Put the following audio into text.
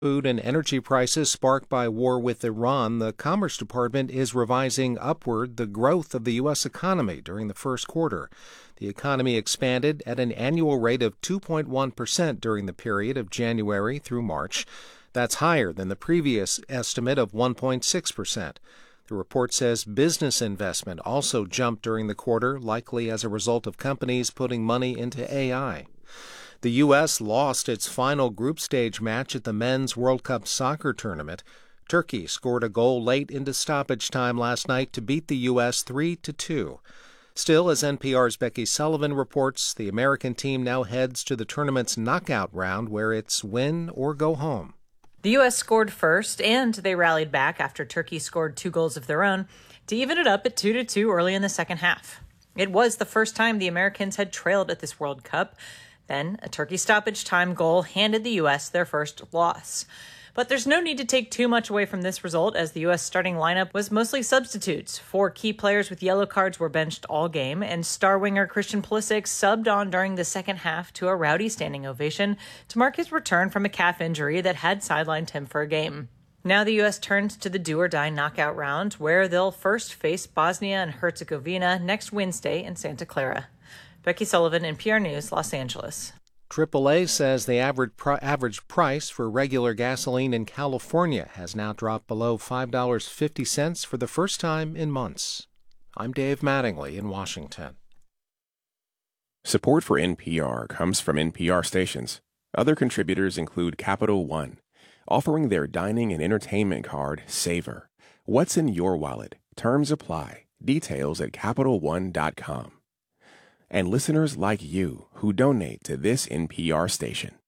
Food and energy prices sparked by war with Iran, the Commerce Department is revising upward the growth of the U.S. economy during the first quarter. The economy expanded at an annual rate of 2.1% during the period of January through March. That's higher than the previous estimate of 1.6%. The report says business investment also jumped during the quarter, likely as a result of companies putting money into AI. The U.S. lost its final group stage match at the Men's World Cup soccer tournament. Turkey scored a goal late into stoppage time last night to beat the U.S. 3-2. Still, as NPR's Becky Sullivan reports, the American team now heads to the tournament's knockout round where it's win or go home. The U.S. scored first, and they rallied back after Turkey scored 2 goals of their own to even it up at 2-2 early in the second half. It was the first time the Americans had trailed at this World Cup. Then, a Turkey stoppage time goal handed the U.S. their first loss. But there's no need to take too much away from this result, as the U.S. starting lineup was mostly substitutes. 4 key players with yellow cards were benched all game, and star winger Christian Pulisic subbed on during the second half to a rowdy standing ovation to mark his return from a calf injury that had sidelined him for a game. Now the U.S. turns to the do-or-die knockout round, where they'll first face Bosnia and Herzegovina next Wednesday in Santa Clara. Becky Sullivan, NPR News, Los Angeles. AAA says the average price for regular gasoline in California has now dropped below $5.50 for the first time in months. I'm Dave Mattingly in Washington. Support for NPR comes from NPR stations. Other contributors include Capital One, offering their dining and entertainment card, Savor. What's in your wallet? Terms apply. Details at CapitalOne.com. And listeners like you who donate to this NPR station.